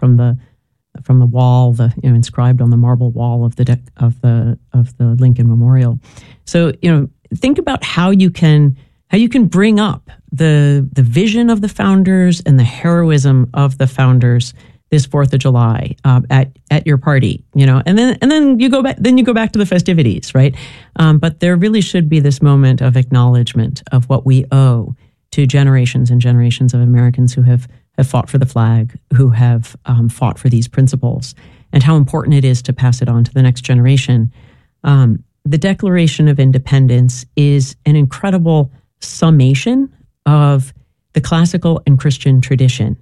from the wall, inscribed on the marble wall of the Lincoln Memorial. So think about how you can bring up the vision of the founders and the heroism of the founders this 4th of July at your party, and then you go back to the festivities, right? But there really should be this moment of acknowledgement of what we owe to generations and generations of Americans who have fought for the flag, who have fought for these principles, and how important it is to pass it on to the next generation. The Declaration of Independence is an incredible summation of the classical and Christian tradition.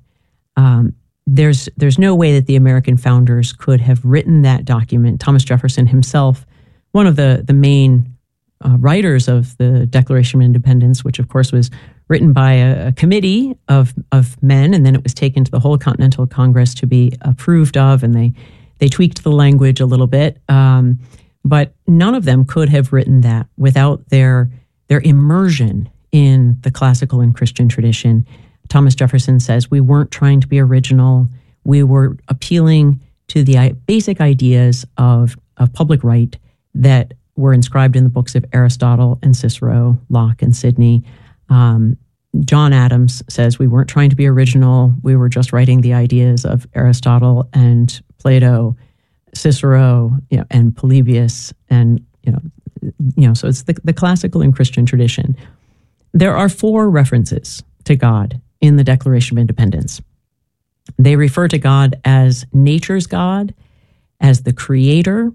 There's no way that the American founders could have written that document. Thomas Jefferson himself, one of the main writers of the Declaration of Independence, which of course was written by a committee of men, and then it was taken to the whole Continental Congress to be approved of, and they tweaked the language a little bit. But none of them could have written that without their immersion in the classical and Christian tradition. Thomas Jefferson says, we weren't trying to be original. We were appealing to the basic ideas of public right that were inscribed in the books of Aristotle and Cicero, Locke and Sidney. John Adams says, we weren't trying to be original. We were just writing the ideas of Aristotle and Plato, Cicero, and Polybius, and so it's the classical and Christian tradition. There are 4 references to God in the Declaration of Independence. They refer to God as nature's God, as the creator,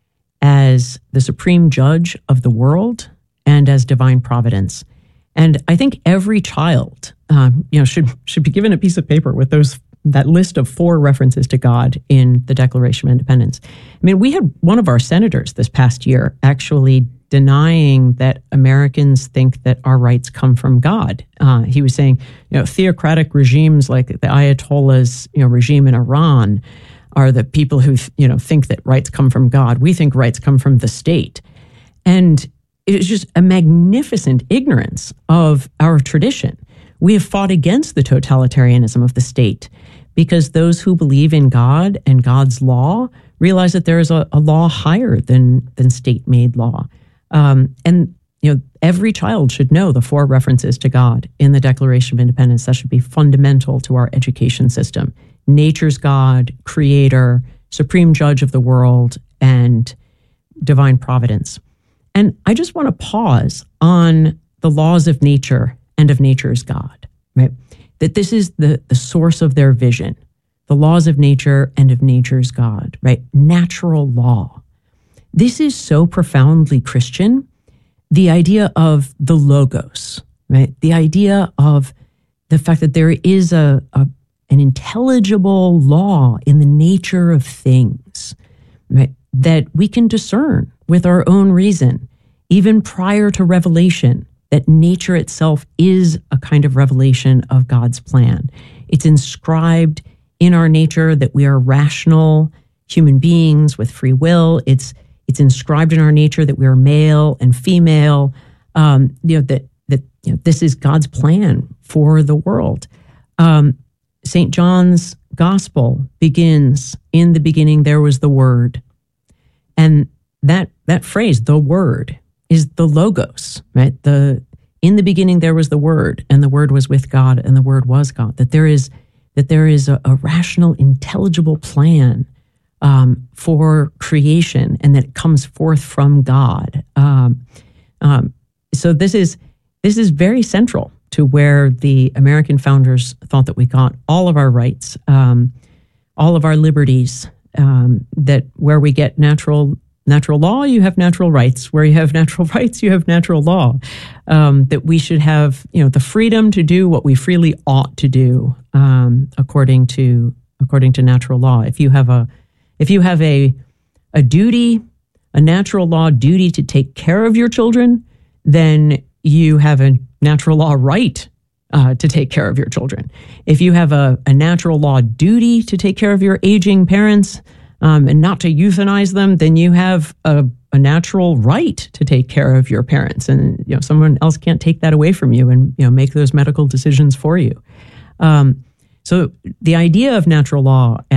as the supreme judge of the world, and as divine providence. And I think every child, should be given a piece of paper with that list of 4 references to God in the Declaration of Independence. I mean, we had one of our senators this past year actually denying that Americans think that our rights come from God. He was saying, theocratic regimes like the Ayatollah's, regime in Iran are the people who, think that rights come from God. We think rights come from the state. And it is just a magnificent ignorance of our tradition. We have fought against the totalitarianism of the state because those who believe in God and God's law realize that there is a law higher than state-made law. And every child should know the 4 references to God in the Declaration of Independence. That should be fundamental to our education system. Nature's God, creator, supreme judge of the world, and divine providence. And I just want to pause on the laws of nature and of nature's God, right? That this is the source of their vision, the laws of nature and of nature's God, right? Natural law. This is so profoundly Christian, the idea of the logos, right? The idea of the fact that there is an intelligible law in the nature of things, right? That we can discern with our own reason, even prior to revelation, that nature itself is a kind of revelation of God's plan. It's inscribed in our nature that we are rational human beings with free will. It's inscribed in our nature that we are male and female. This is God's plan for the world. St. John's Gospel begins, "In the beginning there was the Word," and that phrase, "the Word," is the logos, right? In the beginning there was the Word, and the Word was with God, and the Word was God. That there is a rational, intelligible plan for creation, and that it comes forth from God. So this is very central to where the American founders thought that we got all of our rights, all of our liberties. That where we get natural law, you have natural rights. Where you have natural rights, you have natural law. That we should have, the freedom to do what we freely ought to do, according to natural law. If you have a duty, a natural law duty to take care of your children, then you have a natural law right to take care of your children. If you have a natural law duty to take care of your aging parents and not to euthanize them, then you have a natural right to take care of your parents. And someone else can't take that away from you and make those medical decisions for you. So the idea of natural law